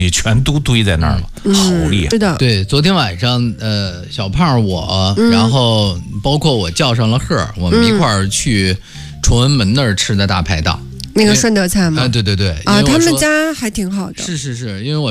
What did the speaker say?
也全都堆在那儿了，好厉害。 是的， 对，昨天晚上小胖我，然后包括我叫上了贺，我们一块儿去崇文门那儿吃的大排档。 那个顺德菜吗？ 对对对， 啊，他们家还挺好的。 是，因为我